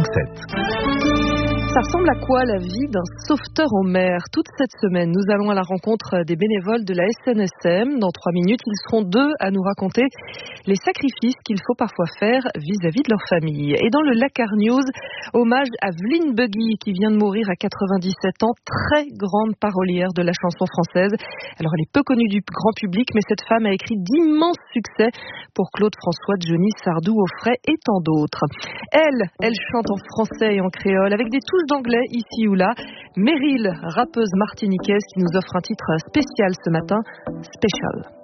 7. Ça ressemble à quoi la vie d'un sauveteur en mer? Toute cette semaine, nous allons à la rencontre des bénévoles de la SNSM. Dans 3 minutes, ils seront 2 à nous raconter les sacrifices qu'il faut parfois faire vis-à-vis de leur famille. Et dans le Lakar News, hommage à Vline Buggy qui vient de mourir à 97 ans, très grande parolière de la chanson française. Alors elle est peu connue du grand public, mais cette femme a écrit d'immenses succès pour Claude François, Johnny, Sardou, Offray et tant d'autres. Elle chante en français et en créole avec des touches d'anglais ici ou là. Meryl, rappeuse martiniquaise qui nous offre un titre spécial ce matin, Special.